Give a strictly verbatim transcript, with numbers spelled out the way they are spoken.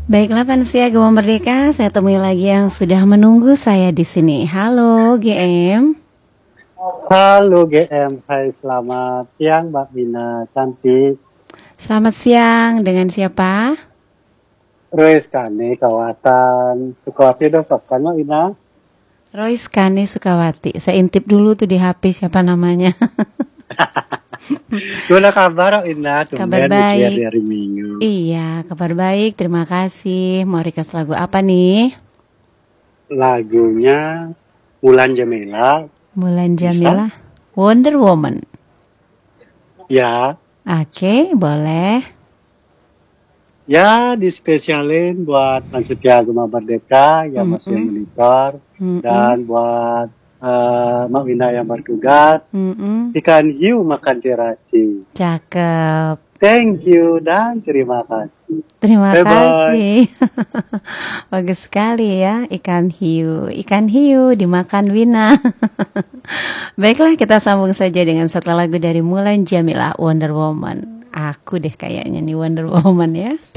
Baiklah Pansia Gema Merdeka, saya temui lagi yang sudah menunggu saya di sini. Halo G M. Halo G M, hai selamat siang Mbak Mina cantik. Selamat siang, dengan siapa? Rois Kane kawasan Sukawati dong kan Mbak Mina. Rois Kane Sukawati. Saya intip dulu tuh di H P siapa namanya. Gimana kabar Ina? Kabar baik. Dari minggu. Iya, kabar baik. Terima kasih. Mau request lagu apa nih? Lagunya Mulan Jamila. Mulan Jamila. Wonder Woman. Ya. Oke, boleh. Ya, dispesialin buat Pansetia Gema Merdeka yang Mm-mm. masih monitor Mm-mm. dan buat uh, Mbak Mina yang bertugas. Mm-mm. Ikan hiu makan terasi. Cakep. Thank you dan terima kasih. Terima Bye-bye. kasih. Bagus sekali ya, ikan hiu. Ikan hiu dimakan Wina. Baiklah, kita sambung saja dengan satu lagu dari Mulan Jamila, Wonder Woman. Aku deh kayaknya nih Wonder Woman ya.